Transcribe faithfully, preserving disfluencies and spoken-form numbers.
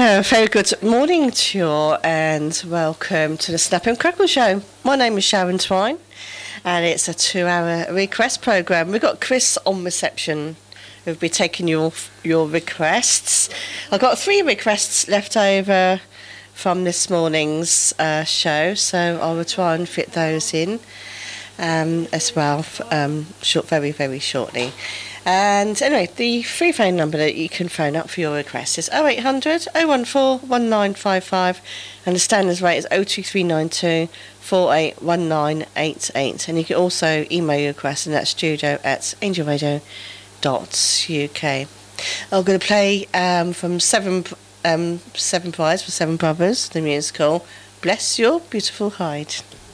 So, very good morning to you all, and welcome to the Snap and Crackle Show. My name is Sharon Twine, and it's a two-hour request program. We've got Chris on reception, who'll be taking your your requests. I've got three requests left over from this morning's uh, show, so I will try and fit those in um, as well, um, short, very, very shortly. And anyway, the free phone number that you can phone up for your request is oh eight hundred, oh one four, one nine five five, and the standard rate is oh two three nine two, four eight one nine eight eight. And you can also email your request, and that's studio at angel radio dot u k. I'm going to play um, from Seven um, Seven Brides for Seven Brothers, the musical, Bless Your Beautiful Hide.